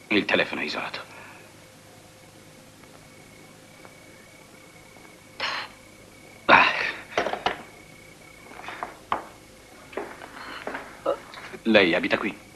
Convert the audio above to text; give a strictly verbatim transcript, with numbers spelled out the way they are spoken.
Il telefono è isolato. Ah. Lei abita qui?